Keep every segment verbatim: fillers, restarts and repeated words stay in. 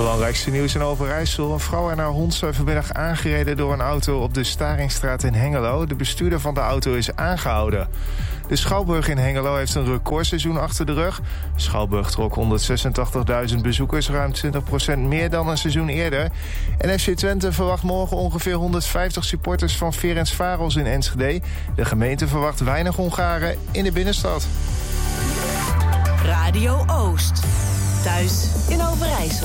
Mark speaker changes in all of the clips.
Speaker 1: Belangrijkste nieuws in Overijssel. Een vrouw en haar hond zijn vanmiddag aangereden door een auto op de Staringstraat in Hengelo. De bestuurder van de auto is aangehouden. De Schouwburg in Hengelo heeft een recordseizoen achter de rug. Schouwburg trok honderdzesentachtigduizend bezoekers, ruim twintig procent meer dan een seizoen eerder. En F C Twente verwacht morgen ongeveer honderdvijftig supporters van Ferencváros in Enschede. De gemeente verwacht weinig Hongaren in de binnenstad.
Speaker 2: Radio Oost. Thuis in Overijssel.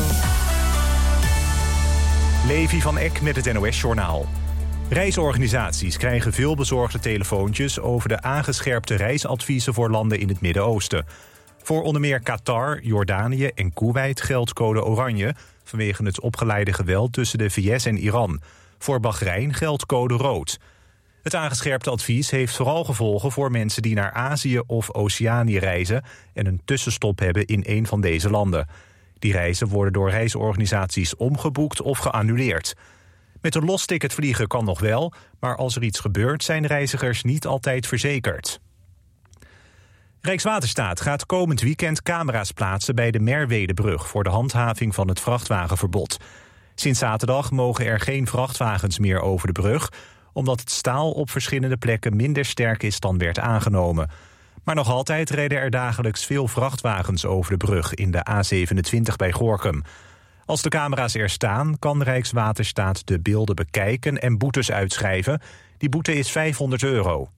Speaker 3: Levi van Eck met het N O S-journaal. Reisorganisaties krijgen veel bezorgde telefoontjes over de aangescherpte reisadviezen voor landen in het Midden-Oosten. Voor onder meer Qatar, Jordanië en Koeweit geldt code oranje vanwege het opgeleide geweld tussen de V S en Iran. Voor Bahrein geldt code rood. Het aangescherpte advies heeft vooral gevolgen voor mensen die naar Azië of Oceanië reizen en een tussenstop hebben in een van deze landen. Die reizen worden door reisorganisaties omgeboekt of geannuleerd. Met een los ticket vliegen kan nog wel, maar als er iets gebeurt zijn reizigers niet altijd verzekerd. Rijkswaterstaat gaat komend weekend camera's plaatsen bij de Merwedebrug voor de handhaving van het vrachtwagenverbod. Sinds zaterdag mogen er geen vrachtwagens meer over de brug, omdat het staal op verschillende plekken minder sterk is dan werd aangenomen. Maar nog altijd rijden er dagelijks veel vrachtwagens over de brug in de A zevenentwintig bij Gorinchem. Als de camera's er staan, kan Rijkswaterstaat de beelden bekijken en boetes uitschrijven. Die boete is vijfhonderd euro.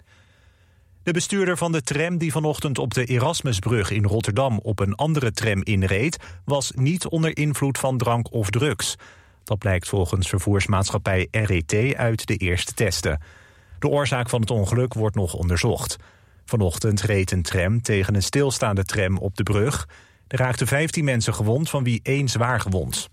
Speaker 3: De bestuurder van de tram die vanochtend op de Erasmusbrug in Rotterdam op een andere tram inreed, was niet onder invloed van drank of drugs. Dat blijkt volgens vervoersmaatschappij R E T uit de eerste testen. De oorzaak van het ongeluk wordt nog onderzocht. Vanochtend reed een tram tegen een stilstaande tram op de brug. Er raakten vijftien mensen gewond, van wie één zwaar gewond.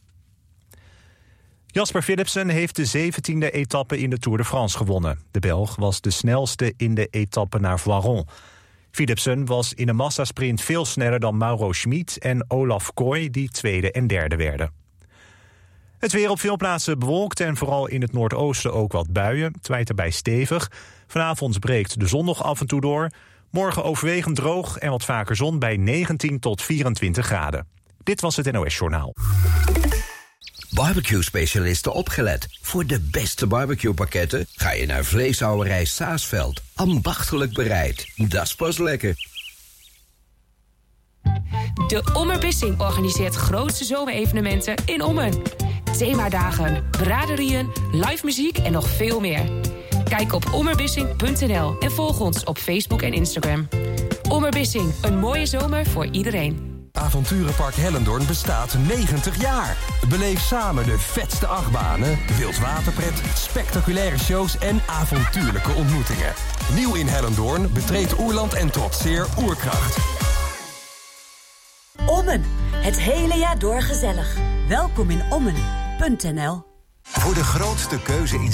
Speaker 3: Jasper Philipsen heeft de zeventiende etappe in de Tour de France gewonnen. De Belg was de snelste in de etappe naar Voiron. Philipsen was in een massasprint veel sneller dan Mauro Schmid en Olaf Kooi, die tweede en derde werden. Het weer op veel plaatsen bewolkt en vooral in het noordoosten ook wat buien. Het waait erbij stevig. Vanavond breekt de zon nog af en toe door. Morgen overwegend droog en wat vaker zon bij negentien tot vierentwintig graden. Dit was het N O S-journaal.
Speaker 4: Barbecue-specialisten opgelet. Voor de beste barbecue-pakketten ga je naar Vleeshouwerij Saasveld. Ambachtelijk bereid. Dat is pas lekker.
Speaker 5: De Ommerbissing organiseert grootste zomerevenementen in Ommen. Themadagen, braderieën, live muziek en nog veel meer. Kijk op ommerbissing punt n l en volg ons op Facebook en Instagram. Ommerbissing, een mooie zomer voor iedereen.
Speaker 6: Avonturenpark Hellendoorn bestaat negentig jaar. Beleef samen de vetste achtbanen, wildwaterpret, spectaculaire shows en avontuurlijke ontmoetingen. Nieuw in Hellendoorn betreedt Oerland en trotseer Oerkracht.
Speaker 2: Ommen, het hele jaar door gezellig. Welkom in ommen punt n l.
Speaker 7: Voor de grootste keuze in